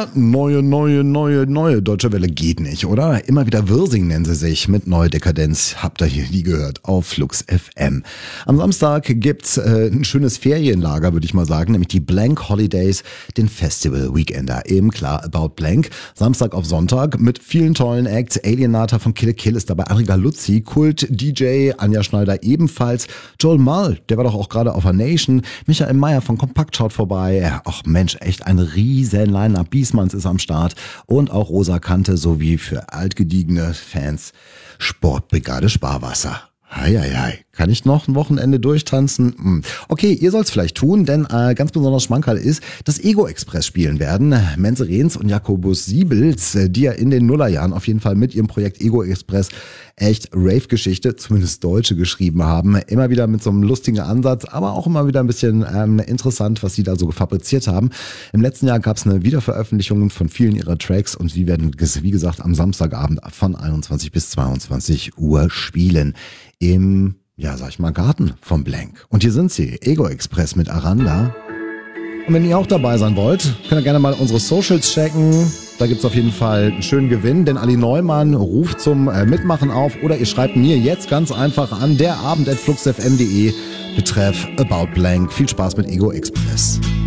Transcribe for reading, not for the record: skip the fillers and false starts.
Ja, neue Deutsche Welle geht nicht, oder? Immer wieder Wirsing nennen sie sich mit Neue Dekadenz. Habt ihr hier nie gehört auf Flux FM. Am Samstag gibt's ein schönes Ferienlager, würde ich mal sagen, nämlich die Blank Holidays, den Festival Weekender im Klar About Blank. Samstag auf Sonntag mit vielen tollen Acts. Alienata von Kill Kill ist dabei, André Galuzzi, Kult DJ, Anja Schneider ebenfalls, Joel Mull, der war doch auch gerade auf A Nation, Michael Mayer von Kompakt schaut vorbei. Ach Mensch, echt ein riesen Line-Up. Biesmanns ist am Start und auch Rosa Kante sowie für altgediegene Fans Sportbrigade Sparwasser. Heieiei, kann ich noch ein Wochenende durchtanzen? Okay, ihr sollt's vielleicht tun, denn ganz besonders Schmankerl ist, dass Ego Express spielen werden. Menze Rehns und Jakobus Siebels, die ja in den Nullerjahren auf jeden Fall mit ihrem Projekt Ego Express echt Rave-Geschichte, zumindest Deutsche, geschrieben haben. Immer wieder mit so einem lustigen Ansatz, aber auch immer wieder ein bisschen interessant, was sie da so fabriziert haben. Im letzten Jahr gab's eine Wiederveröffentlichung von vielen ihrer Tracks und sie werden, wie gesagt, am Samstagabend von 21 bis 22 Uhr spielen. Im, ja, sag ich mal, Garten vom Blank. Und hier sind sie, Ego Express mit Aranda. Und wenn ihr auch dabei sein wollt, könnt ihr gerne mal unsere Socials checken. Da gibt's auf jeden Fall einen schönen Gewinn, denn Ali Neumann ruft zum Mitmachen auf oder ihr schreibt mir jetzt ganz einfach an derabend@fluxfm.de betreff About Blank. Viel Spaß mit Ego Express.